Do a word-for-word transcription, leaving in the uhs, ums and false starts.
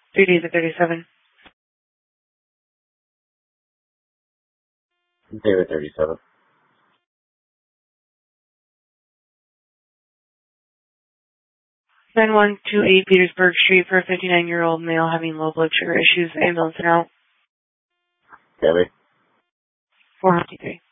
Three days at thirty-seven. David thirty-seven. nine one two eight Petersburg Street for a fifty-nine-year-old male having low blood sugar issues. Ambulance now. Gabby. four fifty-three.